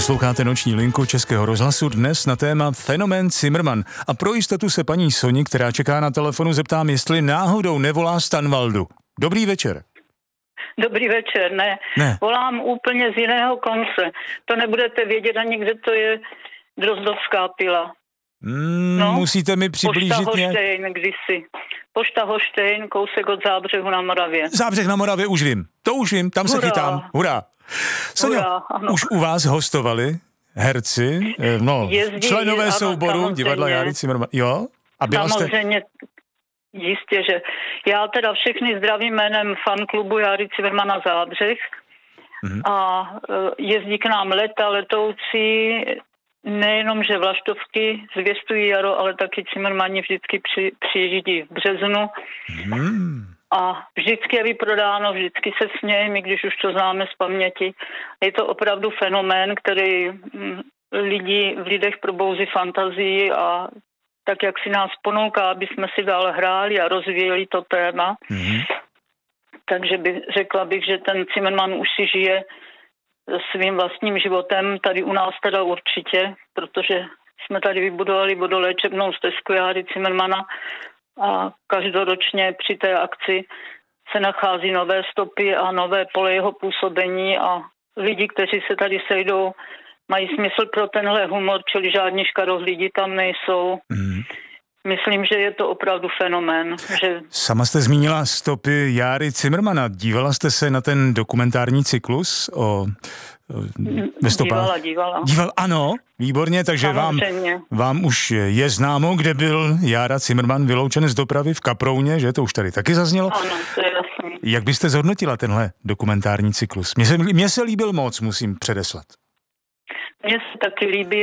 Posloucháte Noční linku Českého rozhlasu, dnes na téma fenomén Cimrman. A pro jistotu se paní Soni, která čeká na telefonu, zeptám, jestli náhodou nevolá z Tanvaldu. Dobrý večer. Dobrý večer, ne. Volám úplně z jiného konce. To nebudete vědět ani, kde to je Drozdovská pila. Musíte mi přiblížit Pošta Hoštejn kdysi. Pošta Hoštejn, kousek od Zábřehu na Moravě. Zábřeh na Moravě, už vím. To už vím, tam se chytám. Hurá. Soňo, už u vás hostovali herci, členové souboru divadla Járy Cimrman. Jo? A byla samozřejmě, jistě, že já teda všechny zdravím jménem fanklubu Járy Cimrmana Zábřeh a jezdí k nám letoucí, nejenom, že vlaštovky zvěstují jaro, ale taky Cimrmani vždycky přijíždí v březnu. A vždycky je vyprodáno, vždycky se smějeme, když už to známe z paměti. Je to opravdu fenomén, který v lidech probouzí fantazii a tak, jak si nás ponouká, aby jsme si dál hráli a rozvíjeli to téma. Takže řekla bych, že ten Cimrman už si žije svým vlastním životem, tady u nás teda určitě, protože jsme tady vybudovali vodoléčebnou stezku Járy Cimrmana a každoročně při té akci se nachází nové stopy a nové pole jeho působení a lidi, kteří se tady sejdou, mají smysl pro tenhle humor, čili žádní škarohlídi tam nejsou. Myslím, že je to opravdu fenomén. Že... Sama jste zmínila stopy Járy Cimrmana. Dívala jste se na ten dokumentární cyklus o stopách? Dívala. Ano, výborně, takže vám už je známo, kde byl Jára Cimrman vyloučen z dopravy v Kaprouně, že to už tady taky zaznělo. Ano, to je jasný. Jak byste zhodnotila tenhle dokumentární cyklus? Mně se líbil moc, musím předeslat. Mně se taky líbí.